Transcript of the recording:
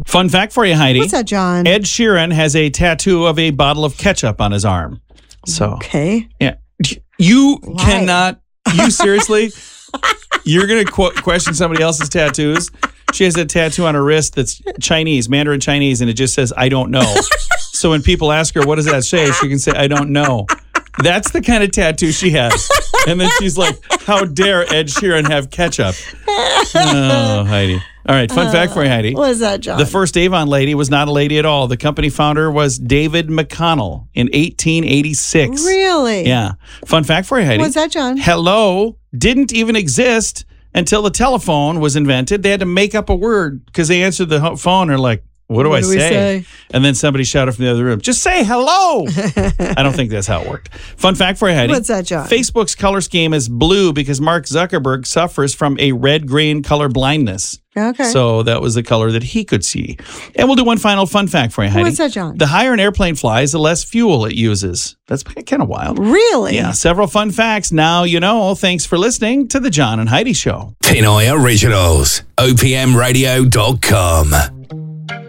Fun fact for you, Heidi. What's that, John? Ed Sheeran has a tattoo of a bottle of ketchup on his arm. So, okay. Yeah. You cannot, you seriously, you're going to question somebody else's tattoos? She has a tattoo on her wrist that's Chinese, Mandarin Chinese, and it just says, I don't know. So when people ask her, what does that say? She can say, I don't know. That's the kind of tattoo she has. And then she's like, how dare Ed Sheeran have ketchup? Oh, Heidi. All right, fun fact for you, Heidi. What is that, John? The first Avon lady was not a lady at all. The company founder was David McConnell in 1886. Really? Yeah. Fun fact for you, Heidi. What's that, John? Hello didn't even exist until the telephone was invented. They had to make up a word because they answered the phone and are like, what do I say? And then somebody shouted from the other room, just say hello. I don't think that's how it worked. Fun fact for you, Heidi. What's that, John? Facebook's color scheme is blue because Mark Zuckerberg suffers from a red-green color blindness. Okay. So that was the color that he could see. And we'll do one final fun fact for you, Heidi. What's that, John? The higher an airplane flies, the less fuel it uses. That's kind of wild. Really? Yeah, several fun facts. Now you know. Thanks for listening to The John and Heidi Show. Pinoy Originals. OPMradio.com.